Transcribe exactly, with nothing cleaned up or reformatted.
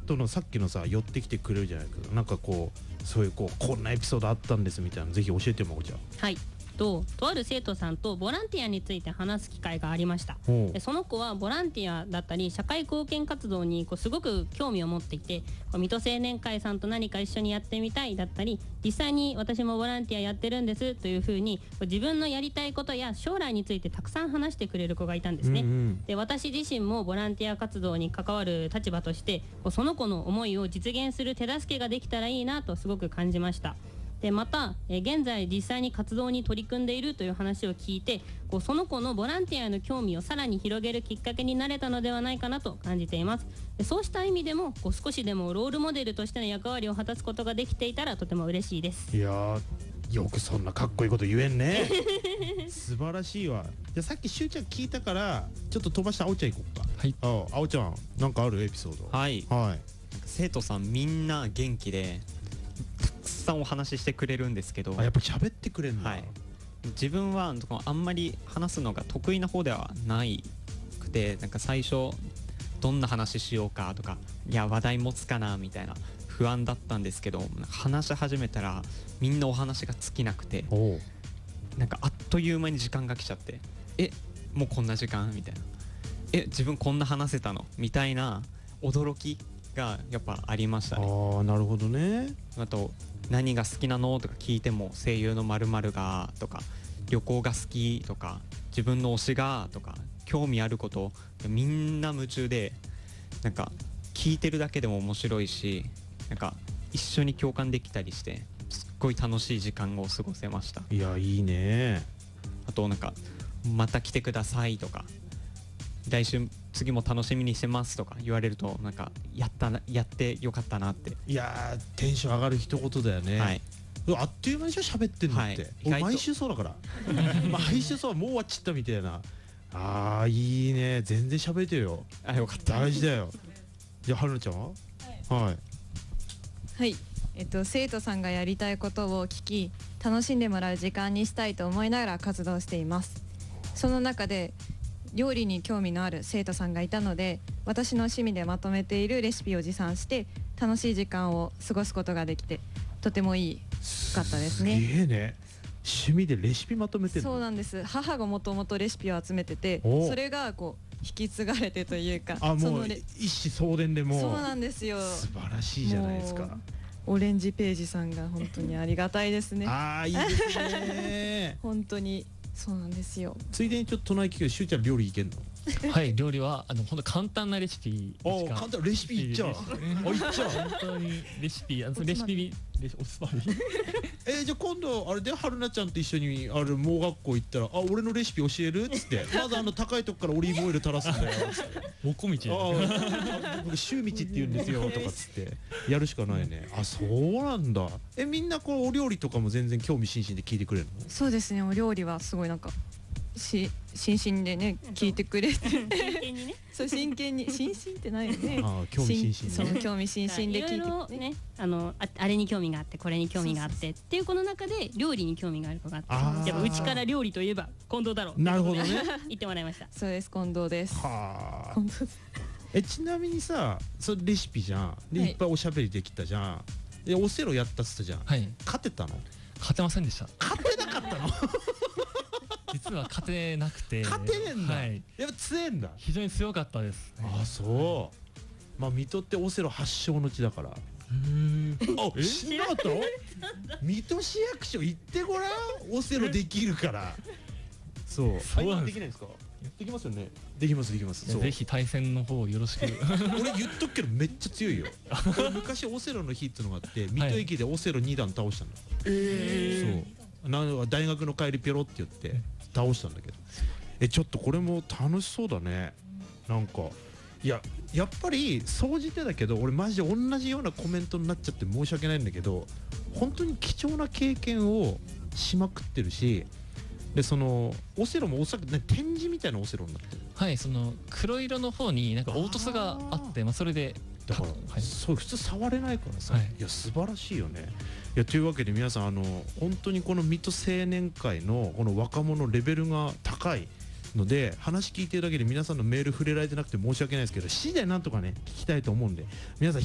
とのさっきのさ寄ってきてくれるじゃないか、なんかこうそういうこうこんなエピソードあったんですみたいなのぜひ教えてもらおう。じゃあはいととある生徒さんとボランティアについて話す機会がありました。 おうでその子はボランティアだったり社会貢献活動にこうすごく興味を持っていて、こう水戸青年会さんと何か一緒にやってみたいだったり、実際に私もボランティアやってるんですというふうにこう自分のやりたいことや将来についてたくさん話してくれる子がいたんですね、 うんうん、 で私自身もボランティア活動に関わる立場としてこうその子の思いを実現する手助けができたらいいなとすごく感じました。でまた、えー現在実際に活動に取り組んでいるという話を聞いて、こうその子のボランティアへの興味をさらに広げるきっかけになれたのではないかなと感じています。でそうした意味でもこう少しでもロールモデルとしての役割を果たすことができていたらとても嬉しいです。 いやーよくそんなかっこいいこと言えんね素晴らしいわ。じゃあさっきしゅうちゃん聞いたからちょっと飛ばしてあおちゃん行こうか。 はい、 ああおちゃんなんかあるエピソード。 はいはい生徒さんみんな元気でたくさんお話ししてくれるんですけど、 あやっぱ喋ってくれんだ。 はい、自分はあんまり話すのが得意な方ではないくて、なんか最初どんな話しようかとか、いや話題持つかなみたいな不安だったんですけど、話し始めたらみんなお話が尽きなくて、 おうなんかあっという間に時間が来ちゃって、えもうこんな時間みたいな、え自分こんな話せたのみたいな驚きがやっぱありましたね。 ああなるほどね。 あと何が好きなのとか聞いても声優の〇〇がとか旅行が好きとか自分の推しがとか興味あることみんな夢中で、なんか聞いてるだけでも面白いし、なんか一緒に共感できたりしてすっごい楽しい時間を過ごせました。 いやいいね。 あとなんかまた来てくださいとか来週次も楽しみにしてますとか言われると、なんかやったなやってよかったなって。 いやーテンション上がる一言だよね。 はい、 あっという間にしょ喋ってんのって、 はい俺毎週そうだから毎週そうもう終わっちゃったみたいな。あーいいね全然喋ってるよ。 あよかった大事だよ。じゃあはるなちゃんは。はい、はい、 はい、えっと、生徒さんがやりたいことを聞き楽しんでもらう時間にしたいと思いながら活動しています。その中で料理に興味のある生徒さんがいたので、私の趣味でまとめているレシピを持参して楽しい時間を過ごすことができてとてもいいかったですね。 すげえね。趣味でレシピまとめてるの。 そうなんです。母がもともとレシピを集めてて、 おそれがこう引き継がれてというか、 あもうそのレ一子相伝でもうそうなんですよ。 素晴らしいじゃないですか。 もうオレンジページさんが本当にありがたいですね。 ああいいですね本当にそうなんですよ。 ついでにちょっと隣聞くけどしゅうちゃん料理いけんの。 はい料理はあの本当簡単なレシピしか。 お簡単レシピいっちゃう。あいっちゃう。 本当にレシピあのレシピレシおつまみえー、じゃあ今度あれで春菜ちゃんと一緒にある盲学校行ったら、あ俺のレシピ教えるっつってまずあの高いとこからオリーブオイル垂らすんだよっつってもこみちああ僕周道って言うんですよとかっつってやるしかないね。あそうなんだ。えみんなこうお料理とかも全然興味津々で聞いてくれるの。 そうですね。お料理はすごいなんかし心身でね聞いてくれて真剣にねそう真剣に心身ってないよね。 あー興味津々ねそう興味津々で聞いていろいろね、あの あ, あれに興味があってこれに興味があってっていうこの中で料理に興味がある子があって、 あーやっぱうちから料理といえば近藤だろうなるほどね言ってもらいました。 そうです近藤です。 はあ近藤ですえちなみにさそれレシピじゃんで、 はいいっぱいおしゃべりできたじゃん。でオセロやったっつったじゃん、 はい勝てたの。 勝てませんでした。 勝てなかったの実は勝てなくて勝てねえんだ、 はいやっぱ強えんだ。 非常に強かったですね。 あそうまあ水戸ってオセロ発祥の地だから。 うんあ知らなかったの水戸市役所行ってごらんオセロできるからそうそうなんですあ今できないんですか。できますよね。できますできますそうぜひ対戦の方よろしく俺言っとくけどめっちゃ強いよ俺昔オセロの日ってのがあって水戸駅でオセロに段倒したの。えそうなんか大学の帰りピョロって言って倒したんだけど、えちょっとこれも楽しそうだね。なんかいややっぱり総じてだけど俺マジで同じようなコメントになっちゃって申し訳ないんだけど、本当に貴重な経験をしまくってるし、でそのオセロもおそらく、ね、展示みたいなオセロになってる。 はいその黒色の方になんか凹凸があってまあそれでだから、 はいそう普通触れないからさ、 はいいや素晴らしいよね。いやというわけで皆さんあの本当にこの水戸青年会のこの若者レベルが高いので、話聞いてるだけで皆さんのメール触れられてなくて申し訳ないですけど、次第なんとかね聞きたいと思うんで皆さん